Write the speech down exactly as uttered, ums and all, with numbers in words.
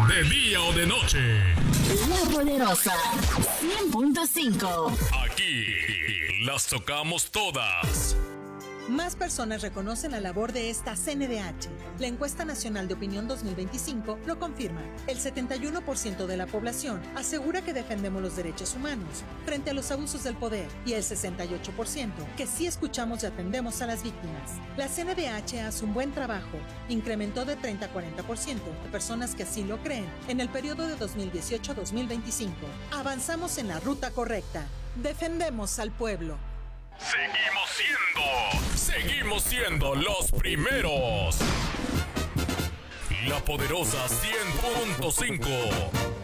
de día o de noche. La Poderosa cien punto cinco. Aquí las tocamos todas. Más personas reconocen la labor de esta C N D H. La Encuesta Nacional de Opinión dos mil veinticinco lo confirma. El setenta y uno por ciento de la población asegura que defendemos los derechos humanos frente a los abusos del poder y el sesenta y ocho por ciento que sí escuchamos y atendemos a las víctimas. La C N D H hace un buen trabajo. Incrementó de treinta a cuarenta por ciento de personas que así lo creen en el periodo de dos mil dieciocho a dos mil veinticinco. Avanzamos en la ruta correcta. Defendemos al pueblo. Seguimos siendo, seguimos siendo los primeros. La Poderosa cien punto cinco.